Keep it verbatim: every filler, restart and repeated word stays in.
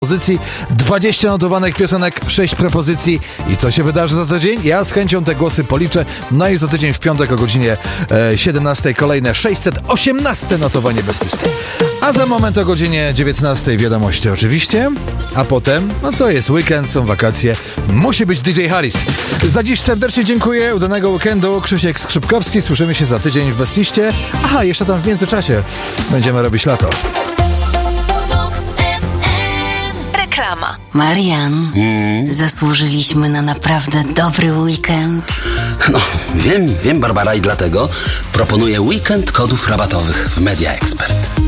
propozycji, dwadzieścia notowanych piosenek, sześć propozycji. I co się wydarzy za tydzień? Ja z chęcią te głosy policzę. No i za tydzień w piątek o godzinie e, siedemnastej kolejne sześćset osiemnaste notowanie bez listy. A za moment o godzinie dziewiętnastej wiadomości oczywiście. A potem, no co jest, weekend, są wakacje. Musi być D J Harris. Za dziś serdecznie dziękuję. Udanego weekendu. Krzysiek Skrzypkowski. Słyszymy się za tydzień w Bestliście. Aha, jeszcze tam w międzyczasie będziemy robić lato. Reklama. Marian, Hmm? zasłużyliśmy na naprawdę dobry weekend. No, wiem, wiem, Barbara, i dlatego proponuję weekend kodów rabatowych w Media Expert.